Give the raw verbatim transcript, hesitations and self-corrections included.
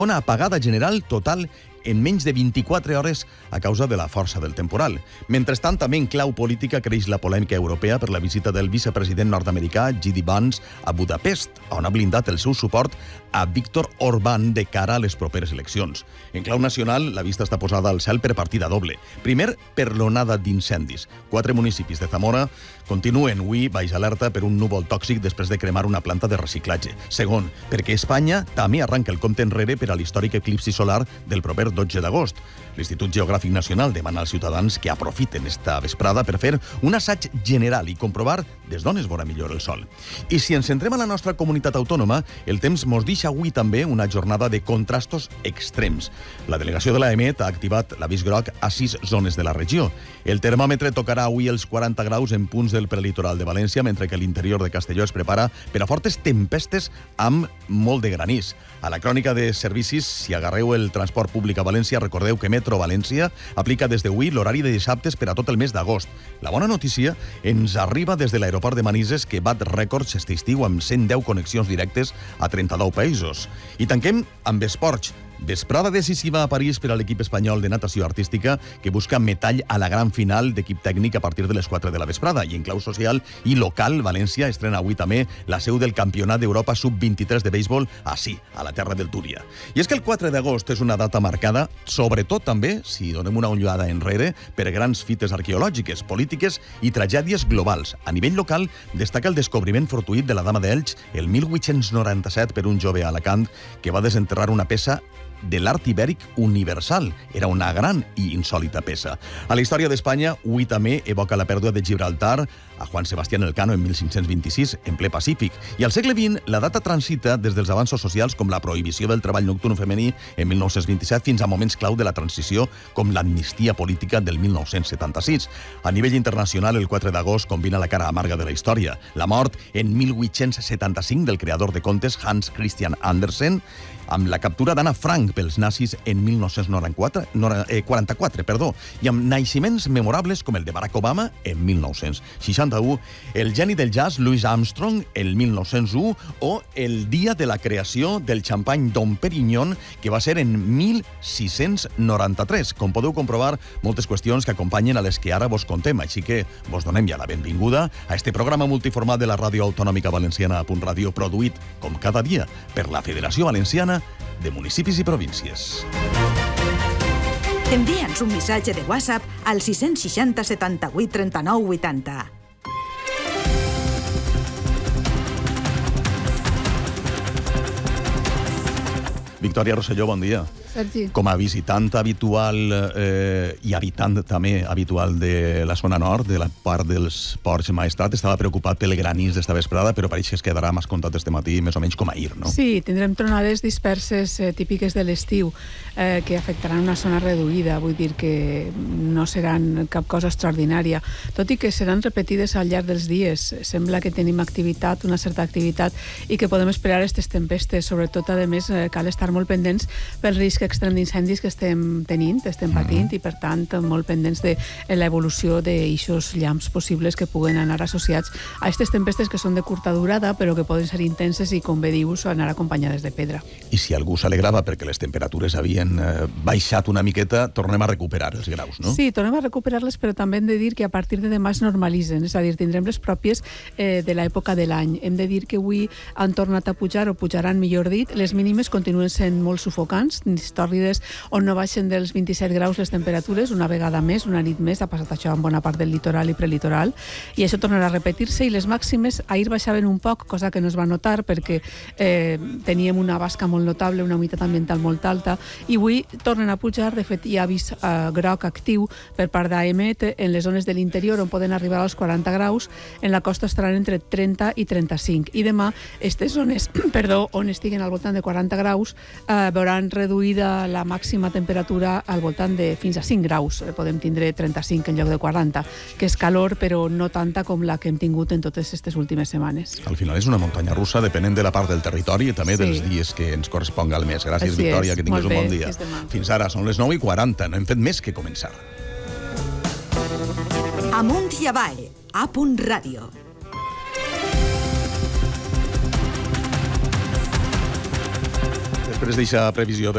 Una apagada general total en menys de vint-i-quatre hores a causa de la força del temporal. Mentrestant, també en clau política creix la polèmica europea per la visita del vicepresident nord-americà J D Vance a Budapest, on ha blindat el seu suport a Viktor Orbán de cara a les properes eleccions. En clau nacional, la vista està posada al cel per partida doble. Primer, per l'onada d'incendis. Quatre municipis de Zamora continuen avui baix alerta per un núvol tòxic després de cremar una planta de reciclatge. Segon, perquè Espanya també arranca el compte enrere per a l'històric eclipsi solar del proper dotze d'agost. L'Institut Geogràfic Nacional demana als ciutadans que aprofiten esta vesprada per fer un assaig general i comprovar des d'on es veurà millor el sol. I si ens centrem a la nostra comunitat autònoma, el temps mos deixa avui també una jornada de contrastos extrems. La delegació de l'A E M E T ha activat l'avís groc a sis zones de la regió. El termòmetre tocarà avui els quaranta graus en punts del prelitoral de València, mentre que l'interior de Castelló es prepara per a fortes tempestes amb molt de granís. A la crònica de servicis, si agarreu el transport públic a València, recordeu que Metro València aplica des d'avui l'horari de dissabtes per a tot el mes d'agost. La bona notícia ens arriba des de l'aeroport de Manises, que bat rècords este estiu amb cent deu connexions directes a trenta-nou països. I tanquem amb esports. Vesprada decisiva a París per a l'equip espanyol de natació artística, que busca metall a la gran final d'equip tècnic a partir de les quatre de la vesprada. I en clau social i local, València estrena avui també la seu del Campionat d'Europa sub vint-i-tres de béisbol així, a la terra del Túria. I és que el quatre d'agost és una data marcada, sobretot també, si donem una ullada enrere, per grans fites arqueològiques, polítiques i tragèdies globals. A nivell local, destaca el descobriment fortuït de la Dama d'Elx el mil vuit-cents noranta-set per un jove a Alacant que va desenterrar una peça de l'art ibèric universal. Era una gran i insòlita peça. A la història d'Espanya, avui també evoca la pèrdua de Gibraltar a Juan Sebastián Elcano en mil cinc-cents vint-i-sis, en ple Pacífic. I al segle vint, la data transita des dels avanços socials com la prohibició del treball nocturn femení en mil nou-cents vint-i-set fins a moments clau de la transició com l'amnistia política del mil nou-cents setanta-sis. A nivell internacional, el quatre d'agost combina la cara amarga de la història. La mort en mil vuit-cents setanta-cinc del creador de contes Hans Christian Andersen, amb la captura d'Anna Frank pels nazis en mil nou-cents quaranta-quatre, perdó, i amb naixements memorables com el de Barack Obama en mil nou-cents seixanta-u, el geni del jazz Louis Armstrong el mil nou-cents u o el dia de la creació del xampany Dom Perignon, que va ser en mil sis-cents noranta-tres. Com podeu comprovar, moltes qüestions que acompanyen a les que ara vos contem, així que vos donem ja la benvinguda a este programa multiformat de la Ràdio Autonòmica Valenciana a Punt Ràdio, produït, com cada dia, per la Federació Valenciana de Municipis i Províncies. Envia'ns un missatge de WhatsApp al sis seixanta setanta-vuit trenta-nou vuitanta. Victòria Rosselló, bon dia. Sergi. Com a visitant habitual eh, i habitant també habitual de la zona nord, de la part dels Ports Maestrat, estava preocupat pel granís d'esta vesprada, però pareix que es quedarà més comptat este matí, més o menys com ahir, no? Sí, tindrem tronades disperses eh, típiques de l'estiu eh, que afectaran una zona reduïda, vull dir que no seran cap cosa extraordinària, tot i que seran repetides al llarg dels dies. Sembla que tenim activitat, una certa activitat, i que podem esperar aquestes tempestes. Sobretot, a més, eh, cal estar molt pendents pel risc extrem d'incendis que estem tenint, estem patint, mm-hmm. i per tant molt pendents de l'evolució d'eixos llamps possibles que puguen anar associats a aquestes tempestes que són de curta durada però que poden ser intenses i, com bé dius, anar acompanyades de pedra. I si algú s'alegrava perquè les temperatures havien eh, baixat una miqueta, tornem a recuperar els graus, no? Sí, tornem a recuperar-les, però també hem de dir que a partir de demà es normalitzen, és a dir, tindrem les pròpies eh, de l'època de l'any. Hem de dir que avui han tornat a pujar, o pujaran, millor dit, les mínimes continuen sent molt sufocants, tòrrides, on no baixen dels vint-i-set graus les temperatures, una vegada més, una nit més, ha passat això en bona part del litoral i prelitoral, i això tornarà a repetir-se, i les màximes ahir baixaven un poc, cosa que no es va notar perquè eh, teníem una basca molt notable, una humitat ambiental molt alta, i avui tornen a pujar. De fet, hi ha avís eh, groc actiu per part d'A E M E T en les zones de l'interior on poden arribar als quaranta graus, en la costa estaran entre trenta i trenta-cinc, i demà aquestes zones perdó, on estiguen al voltant de quaranta graus eh, veuran reduïda la màxima temperatura al voltant de fins a cinc graus. Podem tindre trenta-cinc en lloc de quaranta, que és calor, però no tanta com la que hem tingut en totes aquestes últimes setmanes. Al final és una muntanya russa, depenent de la part del territori i també sí. dels dies que ens corresponga al mes. Gràcies, Així Victòria, és. que tinguis Molt un bon bé. dia. Fins ara, són les nou i quaranta, no hem fet més que començar. Amunt i avall, a Punt Ràdio. Després d'eixa previsió de